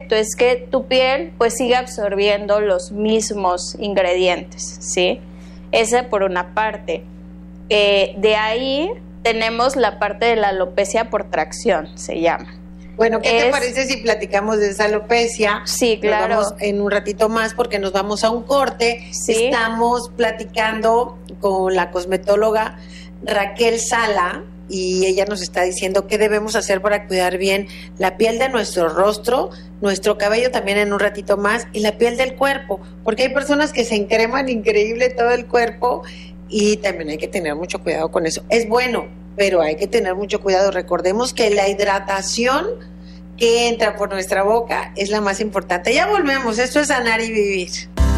efecto es que tu piel pues sigue absorbiendo los mismos ingredientes, ¿sí? Esa por una parte. De ahí tenemos la parte de la alopecia por tracción, se llama. Bueno, ¿qué te parece si platicamos de esa alopecia? Sí, claro. Nos vamos en un ratito más porque nos vamos a un corte. Sí. Estamos platicando con la cosmetóloga Raquel Sala y ella nos está diciendo qué debemos hacer para cuidar bien la piel de nuestro rostro, nuestro cabello también en un ratito más y la piel del cuerpo, porque hay personas que se encreman increíble todo el cuerpo y también hay que tener mucho cuidado con eso. Es bueno, pero hay que tener mucho cuidado. Recordemos que la hidratación que entra por nuestra boca es la más importante. Ya volvemos, esto es Sanar y Vivir.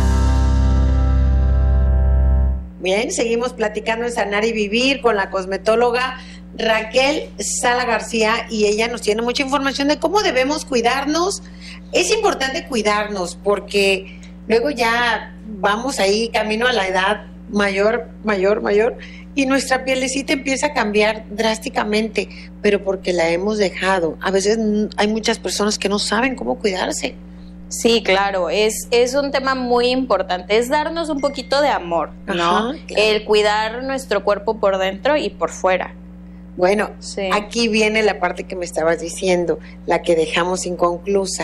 Bien, seguimos platicando en Sanar y Vivir con la cosmetóloga Raquel Sala García y ella nos tiene mucha información de cómo debemos cuidarnos. Es importante cuidarnos porque luego ya vamos ahí camino a la edad mayor y nuestra pielecita empieza a cambiar drásticamente, pero porque la hemos dejado. A veces hay muchas personas que no saben cómo cuidarse. Sí, claro, es un tema muy importante, es darnos un poquito de amor, ¿no? Ajá, claro. El cuidar nuestro cuerpo por dentro y por fuera. Bueno, sí. Aquí viene la parte que me estabas diciendo, la que dejamos inconclusa.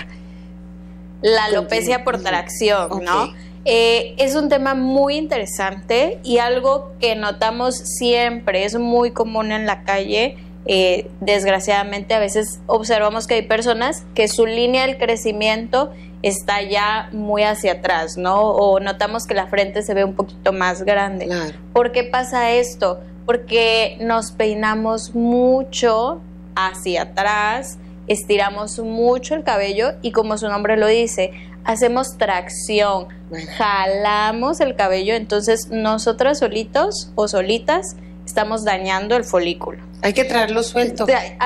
La alopecia por tracción, ¿no? Okay. Es un tema muy interesante y algo que notamos siempre, es muy común en la calle. Desgraciadamente a veces observamos que hay personas que su línea del crecimiento está ya muy hacia atrás, ¿no? O notamos que la frente se ve un poquito más grande. Claro. ¿Por qué pasa esto? Porque nos peinamos mucho hacia atrás, estiramos mucho el cabello y como su nombre lo dice, hacemos tracción, jalamos el cabello, entonces nosotras solitos o solitas estamos dañando el folículo. Hay que traerlo suelto.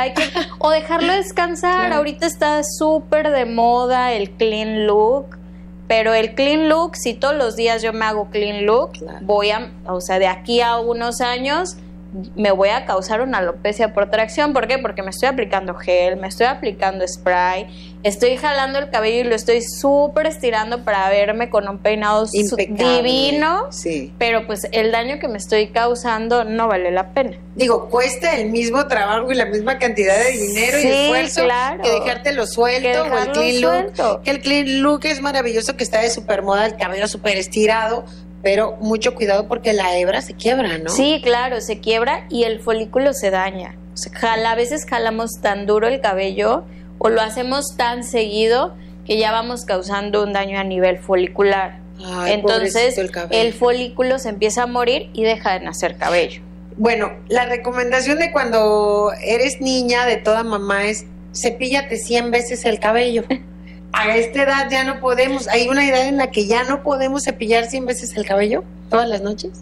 O dejarlo descansar. Claro. Ahorita está súper de moda el clean look, pero el clean look, si todos los días yo me hago clean look, claro, de aquí a unos años me voy a causar una alopecia por tracción. ¿Por qué? Porque me estoy aplicando gel, me estoy aplicando spray, estoy jalando el cabello y lo estoy súper estirando para verme con un peinado divino, sí. Pero pues el daño que me estoy causando no vale la pena. Digo, cuesta el mismo trabajo y la misma cantidad de dinero y esfuerzo, claro, que dejártelo suelto o el clean look. El clean look es maravilloso, que está de súper moda, el cabello súper estirado, pero mucho cuidado porque la hebra se quiebra, ¿no? Sí, claro, se quiebra y el folículo se daña. A veces jalamos tan duro el cabello o lo hacemos tan seguido que ya vamos causando un daño a nivel folicular. Ay, entonces el folículo se empieza a morir y deja de nacer cabello. Bueno, la recomendación de cuando eres niña de toda mamá es cepíllate 100 veces el cabello. A esta edad ya no podemos, hay una edad en la que ya no podemos cepillar 100 veces el cabello todas las noches.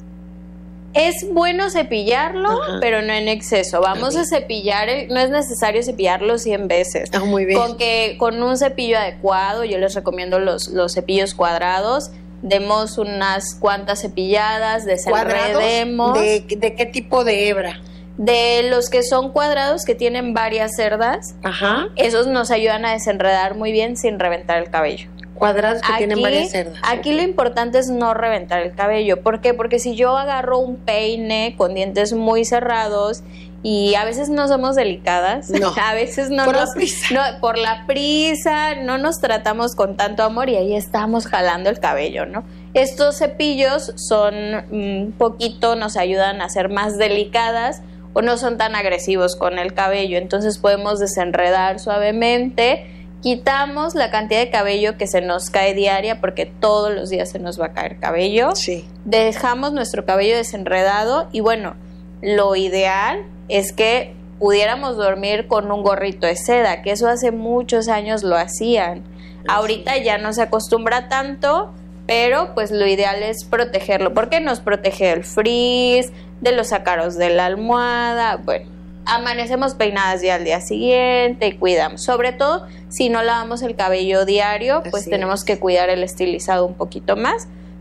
Es bueno cepillarlo, ajá, pero no en exceso. Vamos a cepillar, no es necesario cepillarlo 100 veces. Ah, muy bien. Con un cepillo adecuado, yo les recomiendo los cepillos cuadrados, demos unas cuantas cepilladas, desenredemos. ¿De qué tipo de hebra? De los que son cuadrados, que tienen varias cerdas, ajá, esos nos ayudan a desenredar muy bien sin reventar el cabello. Cuadrados que tienen varias cerdas. Aquí lo importante es no reventar el cabello. ¿Por qué? Porque si yo agarro un peine con dientes muy cerrados y a veces no somos delicadas, no, a veces no por la prisa. Por la prisa, no nos tratamos con tanto amor y ahí estamos jalando el cabello, ¿no? Estos cepillos son un poquito, nos ayudan a ser más delicadas o no son tan agresivos con el cabello, entonces podemos desenredar suavemente, quitamos la cantidad de cabello que se nos cae diaria porque todos los días se nos va a caer cabello, sí, dejamos nuestro cabello desenredado y bueno, lo ideal es que pudiéramos dormir con un gorrito de seda, que eso hace muchos años lo hacían, ahorita ya no se acostumbra tanto, pero pues lo ideal es protegerlo, porque nos protege del frizz, de los ácaros de la almohada, bueno, amanecemos peinadas ya al día siguiente y cuidamos, sobre todo si no lavamos el cabello diario, pues tenemos que cuidar el estilizado un poquito más,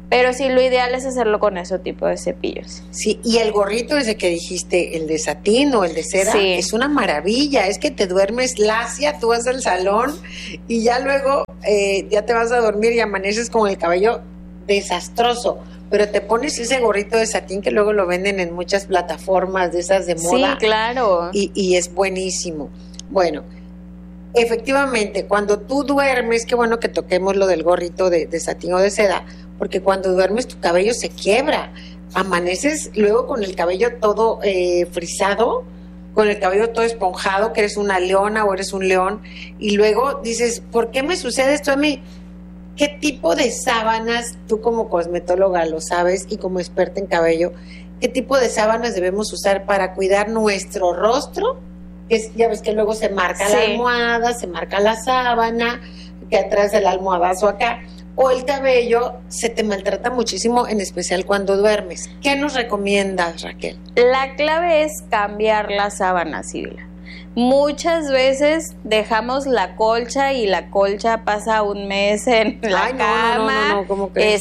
Pero sí, lo ideal es hacerlo con ese tipo de cepillos. Sí, y el gorrito ese que dijiste, el de satín o el de seda, sí, es una maravilla. Es que te duermes lacia, tú vas al salón y ya luego ya te vas a dormir y amaneces con el cabello desastroso. Pero te pones ese gorrito de satín que luego lo venden en muchas plataformas de esas de moda. Sí, claro. Y es buenísimo. Bueno, efectivamente, cuando tú duermes, qué bueno que toquemos lo del gorrito de satín o de seda, porque cuando duermes tu cabello se quiebra, amaneces luego con el cabello todo frisado, con el cabello todo esponjado, que eres una leona o eres un león, y luego dices, ¿por qué me sucede esto a mí? ¿Qué tipo de sábanas, tú como cosmetóloga lo sabes y como experta en cabello, qué tipo de sábanas debemos usar para cuidar nuestro rostro? Ya ves que luego se marca la almohada, se marca la sábana, que atrás del almohadazo acá, o el cabello se te maltrata muchísimo, en especial cuando duermes. ¿Qué nos recomiendas, Raquel? La clave es cambiar la sábana, Sibila. Muchas veces dejamos la colcha y la colcha pasa un mes en la cama. No, ¿cómo crees?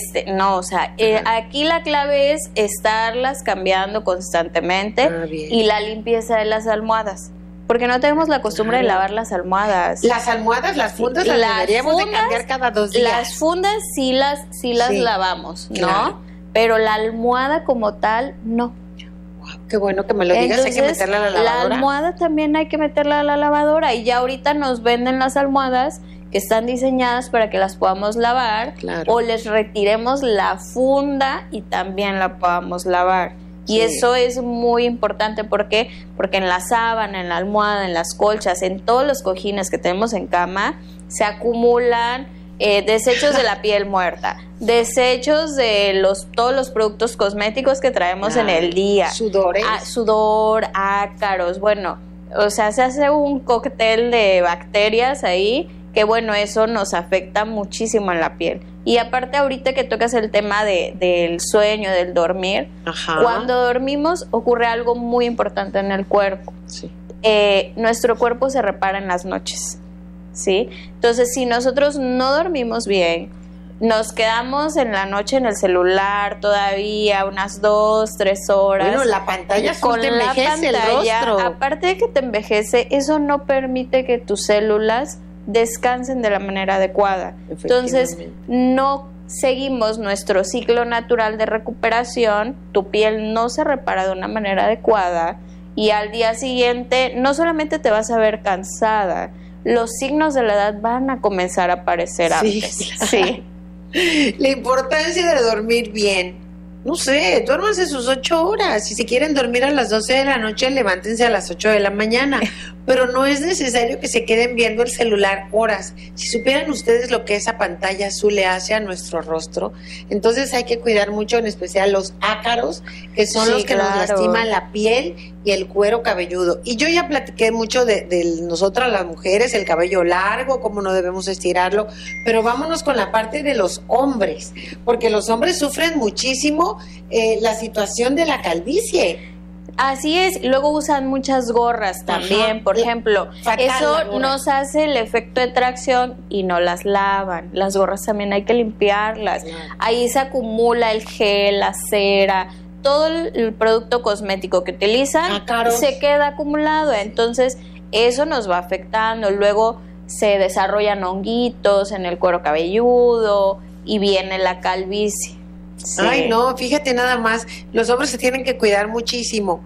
Aquí la clave es estarlas cambiando constantemente y la limpieza de las almohadas. Porque no tenemos la costumbre de lavar las almohadas. Las almohadas, las fundas, las deberíamos de cambiar cada 2 días. Las fundas sí las lavamos, ¿no? Claro. Pero la almohada como tal, no. Wow, qué bueno que me lo digas. Entonces, hay que meterla a la lavadora. La almohada también hay que meterla a la lavadora. Y ya ahorita nos venden las almohadas que están diseñadas para que las podamos lavar. Claro. O les retiremos la funda y también la podamos lavar. Y eso es muy importante. ¿Por qué? Porque en la sábana, en la almohada, en las colchas, en todos los cojines que tenemos en cama, se acumulan desechos de la piel muerta, desechos de todos los productos cosméticos que traemos en el día. Sudores. Sudor, ácaros, bueno, o sea, se hace un cóctel de bacterias ahí que, bueno, eso nos afecta muchísimo en la piel. Y aparte ahorita que tocas el tema del sueño, del dormir, cuando dormimos ocurre algo muy importante en el cuerpo. Sí. Nuestro cuerpo se repara en las noches, ¿sí? Entonces, si nosotros no dormimos bien, nos quedamos en la noche en el celular todavía unas 2, 3 horas. Bueno, la pantalla con te envejece el rostro. Aparte de que te envejece, eso no permite que tus células descansen de la manera adecuada. Entonces, no seguimos nuestro ciclo natural de recuperación, tu piel no se repara de una manera adecuada y al día siguiente no solamente te vas a ver cansada, los signos de la edad van a comenzar a aparecer antes. Claro. Sí. La importancia de dormir bien. No sé, duérmanse sus 8 horas. Si se quieren dormir a las 12 de la noche, levántense a las 8 de la mañana. Pero no es necesario que se queden viendo el celular horas. Si supieran ustedes lo que esa pantalla azul le hace a nuestro rostro, entonces hay que cuidar mucho, en especial los ácaros, que son los que nos lastiman la piel y el cuero cabelludo. Y yo ya platiqué mucho de nosotras las mujeres, el cabello largo, cómo no debemos estirarlo, pero vámonos con la parte de los hombres, porque los hombres sufren muchísimo la situación de la calvicie. Así es, luego usan muchas gorras también, por ejemplo, eso nos hace el efecto de tracción y no las lavan, las gorras también hay que limpiarlas, ahí se acumula el gel, la cera, todo el producto cosmético que utilizan se queda acumulado, entonces eso nos va afectando, luego se desarrollan honguitos en el cuero cabelludo y viene la calvicie. Sí. Ay, no, fíjate nada más, los hombres se tienen que cuidar muchísimo.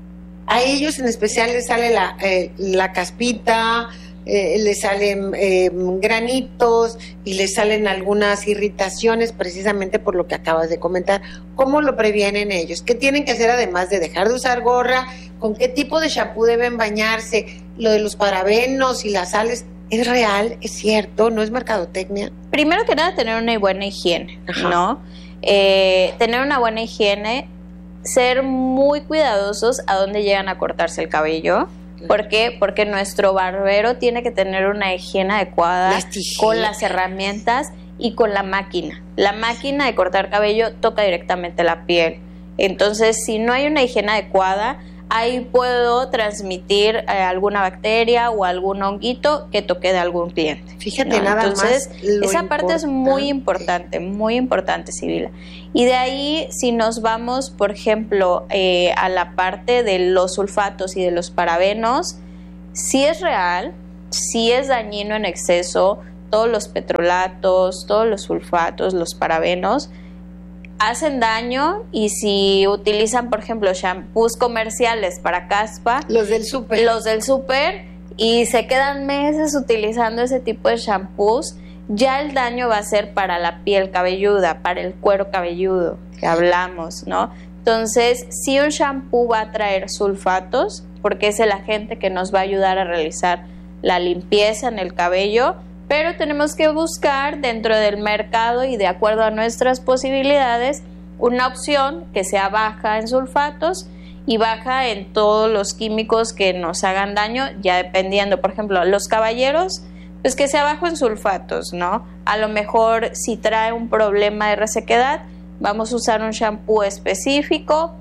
A ellos en especial les sale la caspita, les salen granitos y les salen algunas irritaciones precisamente por lo que acabas de comentar. ¿Cómo lo previenen ellos? ¿Qué tienen que hacer además de dejar de usar gorra? ¿Con qué tipo de shampoo deben bañarse? Lo de los parabenos y las sales, ¿es real? ¿Es cierto? ¿No es mercadotecnia? Primero que nada, tener una buena higiene, ¿no? Tener una buena higiene, ser muy cuidadosos a dónde llegan a cortarse el cabello. ¿Por qué? Porque nuestro barbero tiene que tener una higiene adecuada con las herramientas y con la máquina. La máquina de cortar cabello toca directamente la piel. Entonces, si no hay una higiene adecuada, ahí puedo transmitir alguna bacteria o algún honguito que toque de algún cliente. Fíjate, ¿no? nada Entonces, más. Entonces, esa parte es muy importante, Sibila. Y de ahí, si nos vamos, por ejemplo, a la parte de los sulfatos y de los parabenos, sí es real, sí es dañino en exceso. Todos los petrolatos, todos los sulfatos, los parabenos hacen daño, y si utilizan, por ejemplo, shampoos comerciales para caspa, los del súper, y se quedan meses utilizando ese tipo de shampoos, ya el daño va a ser para la piel cabelluda, para el cuero cabelludo que hablamos, ¿no? Entonces, si un shampoo va a traer sulfatos, porque es el agente que nos va a ayudar a realizar la limpieza en el cabello, pero tenemos que buscar dentro del mercado y de acuerdo a nuestras posibilidades una opción que sea baja en sulfatos y baja en todos los químicos que nos hagan daño, ya dependiendo, por ejemplo, los caballeros, pues que sea bajo en sulfatos, ¿no? A lo mejor si trae un problema de resequedad, vamos a usar un shampoo específico,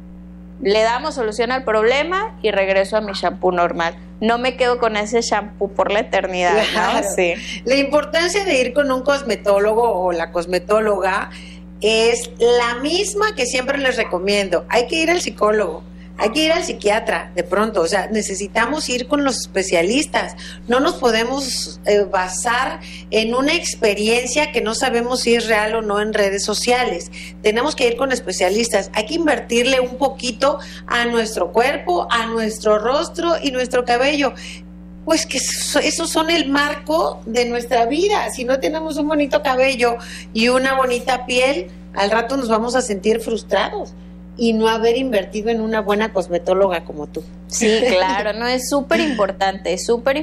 le damos solución al problema y regreso a mi shampoo normal. No me quedo con ese shampoo por la eternidad, claro. ¿no? Sí. La importancia de ir con un cosmetólogo o la cosmetóloga es la misma que siempre les recomiendo. Hay que ir al psicólogo, hay que ir al psiquiatra de pronto, o sea, necesitamos ir con los especialistas. No nos podemos basar en una experiencia que no sabemos si es real o no en redes sociales. Tenemos que ir con especialistas. Hay que invertirle un poquito a nuestro cuerpo, a nuestro rostro y nuestro cabello. Pues que esos son el marco de nuestra vida. Si no tenemos un bonito cabello y una bonita piel, al rato nos vamos a sentir frustrados y no haber invertido en una buena cosmetóloga como tú. Sí, claro, no, es súper importante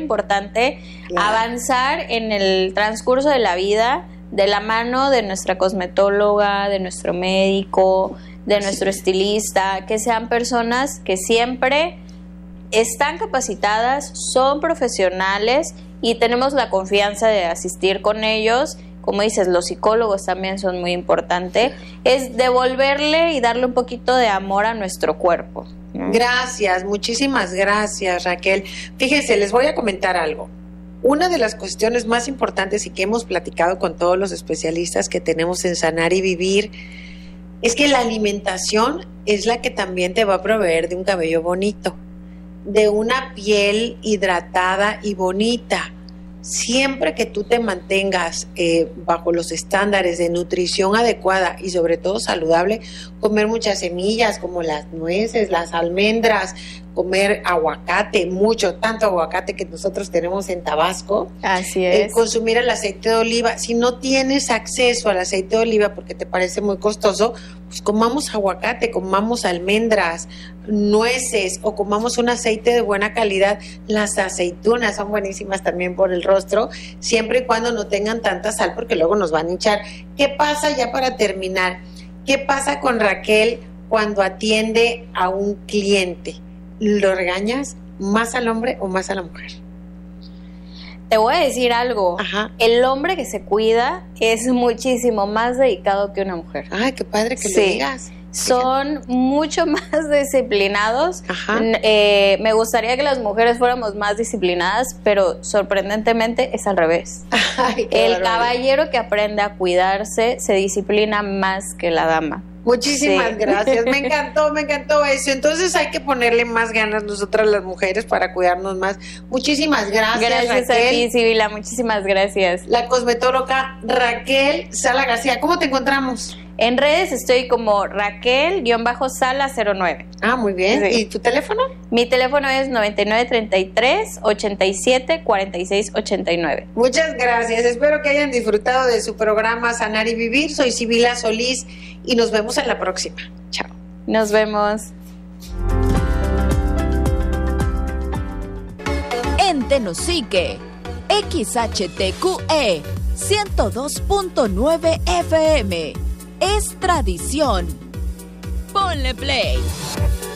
claro. Avanzar en el transcurso de la vida de la mano de nuestra cosmetóloga, de nuestro médico, de nuestro estilista, que sean personas que siempre están capacitadas, son profesionales y tenemos la confianza de asistir con ellos. Como dices, los psicólogos también son muy importantes. Es devolverle y darle un poquito de amor a nuestro cuerpo, ¿no? Gracias, muchísimas gracias, Raquel. Fíjense, les voy a comentar algo. Una de las cuestiones más importantes y que hemos platicado con todos los especialistas que tenemos en Sanar y Vivir es que la alimentación es la que también te va a proveer de un cabello bonito, de una piel hidratada y bonita. Siempre que tú te mantengas bajo los estándares de nutrición adecuada y sobre todo saludable, comer muchas semillas como las nueces, las almendras, comer aguacate, tanto aguacate que nosotros tenemos en Tabasco. Así es. Consumir el aceite de oliva. Si no tienes acceso al aceite de oliva porque te parece muy costoso, pues comamos aguacate, comamos almendras, nueces o comamos un aceite de buena calidad. Las aceitunas son buenísimas también por el rostro, siempre y cuando no tengan tanta sal porque luego nos van a hinchar. ¿Qué pasa ya para terminar? ¿Qué pasa con Raquel cuando atiende a un cliente? ¿Lo regañas más al hombre o más a la mujer? Te voy a decir algo. Ajá. El hombre que se cuida es muchísimo más dedicado que una mujer. Ay, qué padre que lo digas. Son mucho más disciplinados. Ajá. Me gustaría que las mujeres fuéramos más disciplinadas, pero sorprendentemente es al revés. Ay, el caballero que aprende a cuidarse se disciplina más que la dama. Muchísimas gracias, me encantó eso. Entonces hay que ponerle más ganas nosotras las mujeres para cuidarnos más. Muchísimas gracias, Gracias Raquel. a ti, Sibila, muchísimas gracias. La cosmetóloga Raquel Sala García, ¿cómo te encontramos? En redes estoy como Raquel-Sala09. Ah, muy bien. Sí. ¿Y tu teléfono? Mi teléfono es 9933-874689. Muchas gracias. Espero que hayan disfrutado de su programa Sanar y Vivir. Soy Sibila Solís y nos vemos en la próxima. Chao. Nos vemos. En Tenosique, XHTQE 102.9 FM. Es tradición. Ponle play.